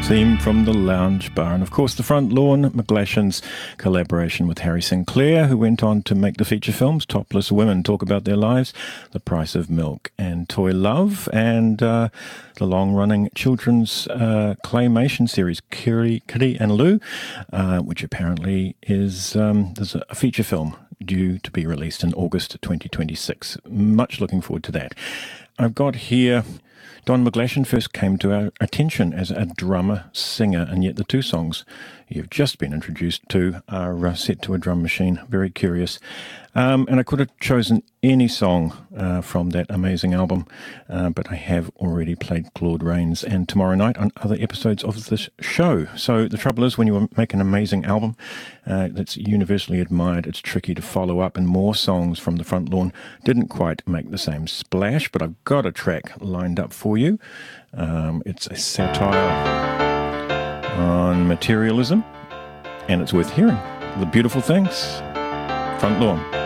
theme from the Lounge Bar. And of course, The Front Lawn, McGlashan's collaboration with Harry Sinclair, who went on to make the feature films Topless Women, Talk About Their Lives, The Price of Milk, and Toy Love, and the long-running children's claymation series, Kitty and Lou, which apparently is there's a feature film due to be released in August 2026. Much looking forward to that. I've got here... Don McGlashan first came to our attention as a drummer-singer, and yet the two songs you've just been introduced to are set to a drum machine. Very curious. And I could have chosen any song from that amazing album, but I have already played Claude Rains and Tomorrow Night on other episodes of this show. So the trouble is, when you make an amazing album that's universally admired, it's tricky to follow up, and more songs from The Front Lawn didn't quite make the same splash, but I've got a track lined up for you. It's a satire on materialism, and it's worth hearing. The Beautiful Things, Front Lawn.